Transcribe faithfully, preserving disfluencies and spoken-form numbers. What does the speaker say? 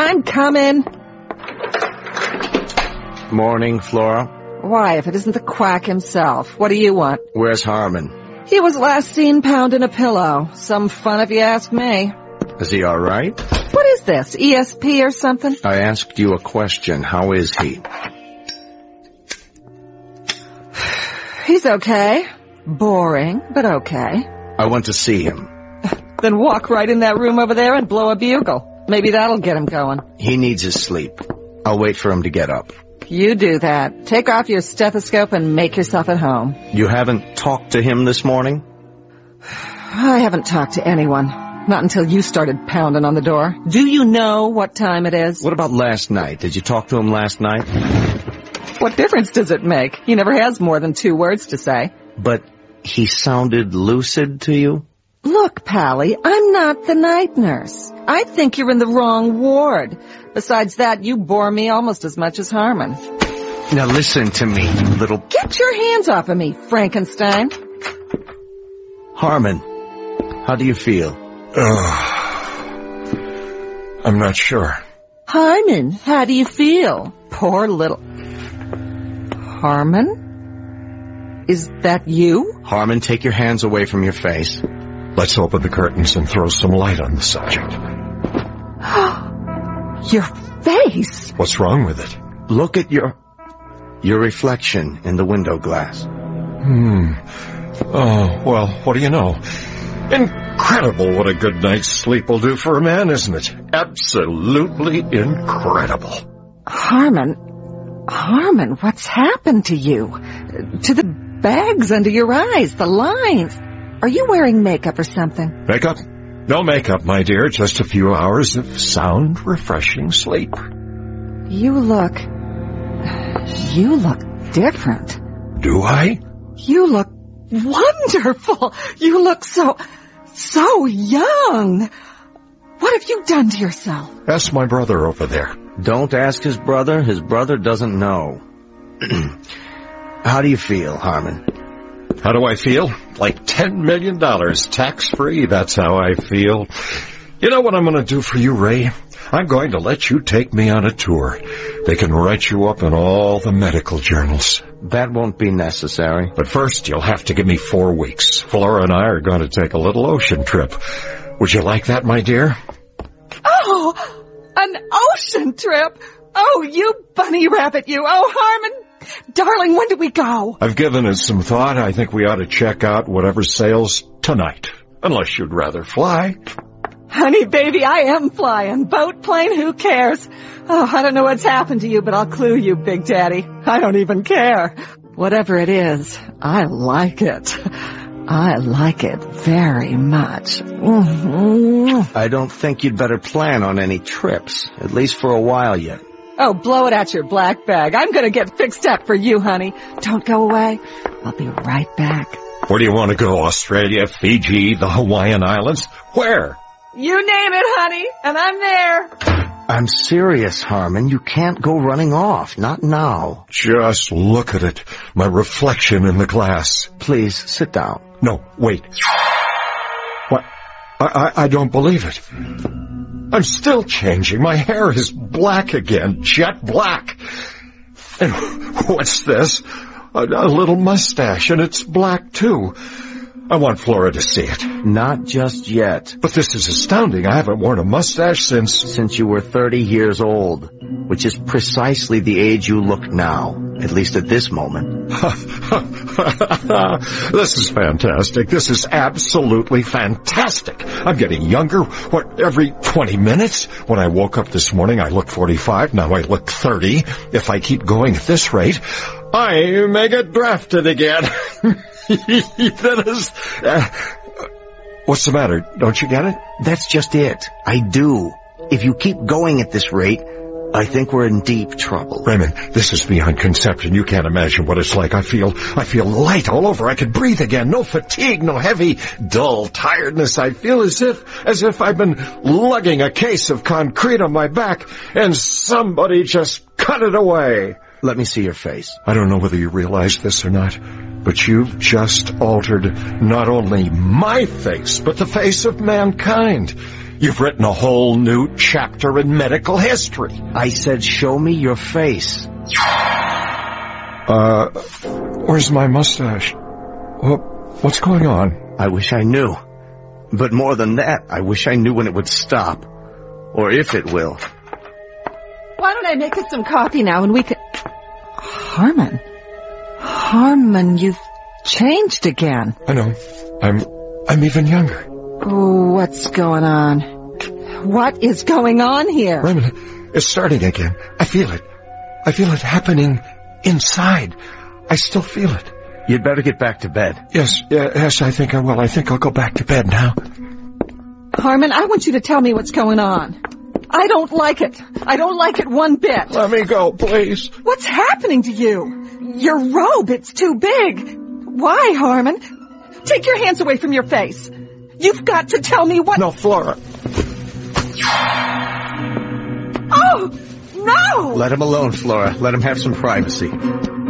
I'm coming. Morning, Flora. Why, if it isn't the quack himself, what do you want? Where's Harmon? He was last seen pounding a pillow. Some fun if you ask me. Is he all right? What is this, E S P or something? I asked you a question. How is he? He's okay. Boring, but okay. I went to see him. Then walk right in that room over there and blow a bugle. Maybe that'll get him going. He needs his sleep. I'll wait for him to get up. You do that. Take off your stethoscope and make yourself at home. You haven't talked to him this morning? I haven't talked to anyone. Not until you started pounding on the door. Do you know what time it is? What about last night? Did you talk to him last night? What difference does it make? He never has more than two words to say. But he sounded lucid to you? Look, Pally, I'm not the night nurse. I think you're in the wrong ward. Besides that, you bore me almost as much as Harmon. Now listen to me, little... Get your hands off of me, Frankenstein. Harmon, how do you feel? Uh, I'm not sure. Harmon, how do you feel? Poor little... Harmon? Is that you? Harmon, take your hands away from your face. Let's open the curtains and throw some light on the subject. Your face! What's wrong with it? Look at your... your reflection in the window glass. Hmm. Oh, well, what do you know? Incredible what a good night's sleep will do for a man, isn't it? Absolutely incredible. Harmon, Harmon, what's happened to you? To the bags under your eyes, the lines. Are you wearing makeup or something? Makeup? No makeup, my dear. Just a few hours of sound, refreshing sleep. You look... You look different. Do I? You look wonderful. You look so... so young. What have you done to yourself? Ask my brother over there. Don't ask his brother. His brother doesn't know. How do you feel, Harmon? How do I feel? Like ten million dollars tax-free, that's how I feel. You know what I'm going to do for you, Ray? I'm going to let you take me on a tour. They can write you up in all the medical journals. That won't be necessary. But first, you'll have to give me four weeks. Flora and I are going to take a little ocean trip. Would you like that, my dear? Oh, an ocean trip? Oh, you bunny rabbit, you. Oh, Harmon. Darling, when do we go? I've given it some thought. I think we ought to check out whatever sails tonight. Unless you'd rather fly. Honey, baby, I am flying. Boat, plane, who cares? Oh, I don't know what's happened to you, but I'll clue you, Big Daddy. I don't even care. Whatever it is, I like it. I like it very much. Mm-hmm. I don't think you'd better plan on any trips, at least for a while yet. Oh, blow it out your black bag. I'm going to get fixed up for you, honey. Don't go away. I'll be right back. Where do you want to go? Australia, Fiji, the Hawaiian Islands? Where? You name it, honey, and I'm there. I'm serious, Harmon. You can't go running off. Not now. Just look at it. My reflection in the glass. Please, sit down. No, wait. What? I, I, I don't believe it. I'm still changing. My hair is black again. Jet black. And what's this? A, a little mustache, and it's black, too. I want Flora to see it. Not just yet. But this is astounding. I haven't worn a mustache since... Since you were thirty years old, which is precisely the age you look now, at least at this moment. This is fantastic. This is absolutely fantastic. I'm getting younger, what, every twenty minutes? When I woke up this morning, I looked forty-five. Now I look thirty. If I keep going at this rate, I may get drafted again. That is... Uh, what's the matter? Don't you get it? That's just it. I do. If you keep going at this rate, I think we're in deep trouble. Raymond, this is beyond conception. You can't imagine what it's like. I feel, I feel light all over. I can breathe again. No fatigue, no heavy, dull tiredness. I feel as if, as if I've been lugging a case of concrete on my back and somebody just cut it away. Let me see your face. I don't know whether you realize this or not, but you've just altered not only my face, but the face of mankind. You've written a whole new chapter in medical history. I said, show me your face. Uh, where's my mustache? What, what's going on? I wish I knew. But more than that, I wish I knew when it would stop. Or if it will. Why don't I make us some coffee now and we can... Harmon. Harmon, you've changed again. I know. I'm, I'm even younger. Oh, what's going on? What is going on here? Wait a minute. It's starting again. I feel it. I feel it happening inside. I still feel it. You'd better get back to bed. Yes, yes, I think I will. I think I'll go back to bed now. Harmon, I want you to tell me what's going on. I don't like it. I don't like it one bit. Let me go, please. What's happening to you? Your robe, it's too big. Why, Harmon? Take your hands away from your face. You've got to tell me what... No, Flora. Oh, no! Let him alone, Flora. Let him have some privacy.